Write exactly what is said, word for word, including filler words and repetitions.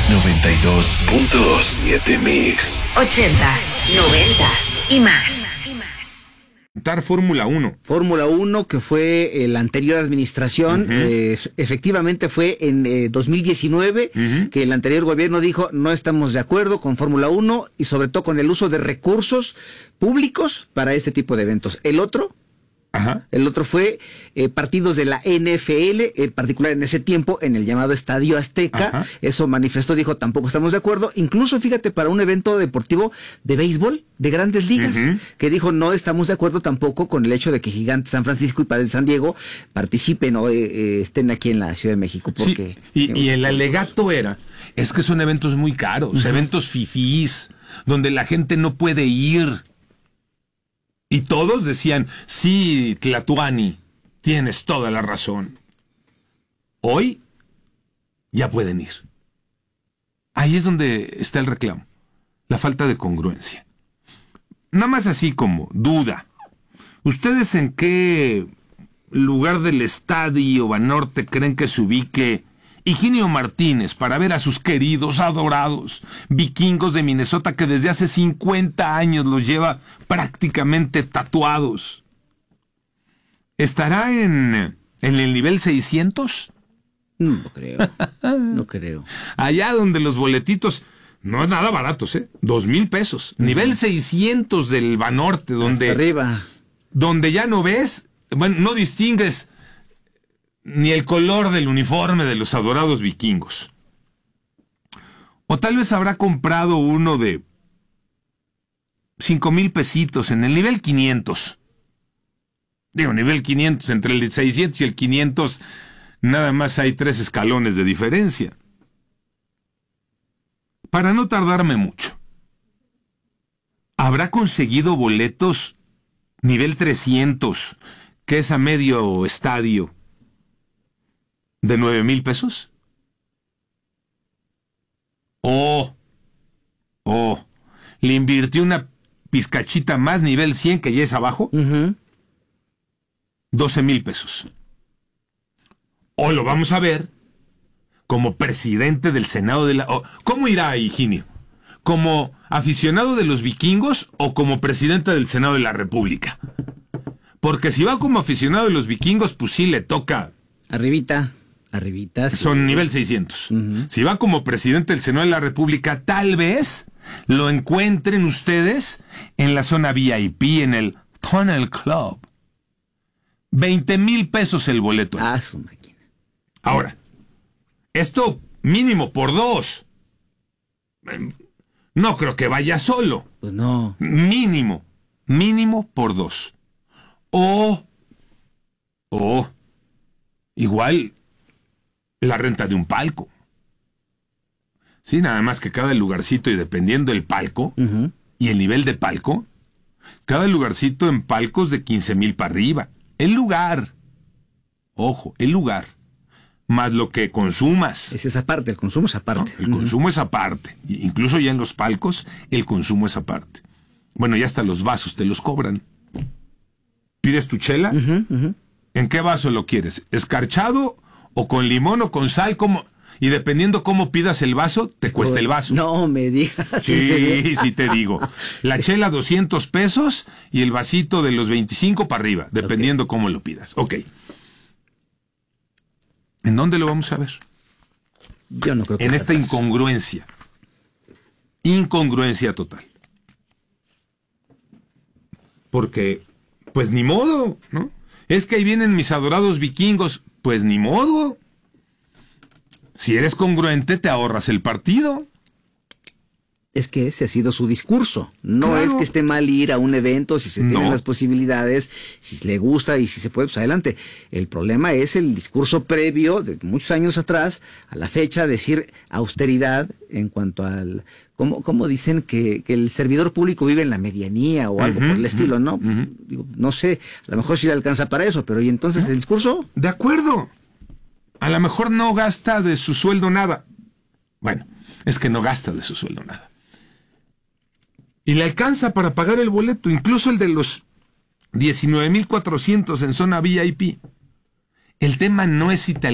noventa y dos punto siete Mix. Ochentas, noventas y más. Fórmula uno. Fórmula uno, que fue eh, la anterior administración, uh-huh. eh, efectivamente fue en eh, dos mil diecinueve, uh-huh. que el anterior gobierno dijo no estamos de acuerdo con Fórmula uno y sobre todo con el uso de recursos públicos para este tipo de eventos. El otro... Ajá. El otro fue eh, partidos de la N F L, en particular en ese tiempo, en el llamado Estadio Azteca. Ajá. Eso manifestó, dijo, tampoco estamos de acuerdo. Incluso, fíjate, para un evento deportivo de béisbol, de Grandes Ligas, uh-huh. que dijo, no estamos de acuerdo tampoco con el hecho de que Gigantes San Francisco y Padres San Diego participen o eh, eh, estén aquí en la Ciudad de México. Porque, sí, y, y el alegato era, es que son eventos muy caros, uh-huh. eventos fifís, donde la gente no puede ir. Y todos decían, sí, Tlatuani, tienes toda la razón. Hoy ya pueden ir. Ahí es donde está el reclamo, la falta de congruencia. Nada más así como duda. ¿Ustedes en qué lugar del estadio Banorte creen que se ubique Higinio Martínez para ver a sus queridos, adorados vikingos de Minnesota que desde hace cincuenta años los lleva prácticamente tatuados? ¿Estará en, en el nivel seiscientos? No creo, no creo. Allá donde los boletitos, no es nada baratos, ¿eh? Dos mil pesos. Uh-huh. Nivel seiscientos del Banorte, donde... Hasta arriba. Donde ya no ves, bueno, no distingues ni el color del uniforme de los adorados vikingos. O tal vez habrá comprado uno de cinco mil pesitos en el nivel quinientos. Digo, nivel quinientos, entre el seiscientos y el quinientos, nada más hay tres escalones de diferencia. Para no tardarme mucho, ¿habrá conseguido boletos nivel trescientos, que es a medio estadio, de nueve mil pesos? Oh, oh, le invirtió una pizcachita más, nivel cien, que ya es abajo, uh-huh. doce mil pesos. O lo vamos a ver como presidente del Senado de la... Oh, ¿cómo irá, Higinio? ¿Como aficionado de los vikingos o como presidente del Senado de la República? Porque si va como aficionado de los vikingos, pues sí le toca... Arribita. Arribita, sí. Son nivel seiscientos. Uh-huh. Si va como presidente del Senado de la República, tal vez lo encuentren ustedes en la zona V I P, en el Tunnel Club. veinte mil pesos el boleto. Ah, su máquina. Ahora, esto mínimo por dos. No creo que vaya solo. Pues no. Mínimo, mínimo por dos. O, o, igual... la renta de un palco. Sí, nada más que cada lugarcito, y dependiendo del palco, uh-huh. y el nivel de palco, cada lugarcito en palcos de quince mil para arriba. El lugar. Ojo, el lugar. Más lo que consumas. Es esa parte, el consumo es aparte. ¿No? El uh-huh. consumo es aparte. Incluso ya en los palcos, el consumo es aparte. Bueno, ya hasta los vasos te los cobran. ¿Pides tu chela? Uh-huh, uh-huh. ¿En qué vaso lo quieres? ¿Escarchado o con limón o con sal? ¿Cómo? Y dependiendo cómo pidas el vaso, te cuesta el vaso. No me digas. Sí, sí te digo. La chela doscientos pesos y el vasito de los veinticinco para arriba, dependiendo okay. cómo lo pidas. Ok. ¿En dónde lo vamos a ver? Yo no creo que en esta caso. incongruencia. Incongruencia total. Porque, pues ni modo, ¿no? Es que ahí vienen mis adorados vikingos. Pues ni modo. Si eres congruente, te ahorras el partido. Es que ese ha sido su discurso. No claro. es que esté mal ir a un evento si se tienen no. las posibilidades, si le gusta y si se puede, pues adelante. El problema es el discurso previo de muchos años atrás a la fecha, decir austeridad en cuanto al... ¿Cómo, cómo dicen que, que el servidor público vive en la medianía o algo uh-huh, por el estilo, no? Uh-huh. Digo, no sé, a lo mejor sí le alcanza para eso, pero ¿y entonces ¿no? el discurso? De acuerdo. A lo mejor no gasta de su sueldo nada. Bueno, es que no gasta de su sueldo nada. Y le alcanza para pagar el boleto, incluso el de los diecinueve mil cuatrocientos en zona V I P. El tema no es italiano.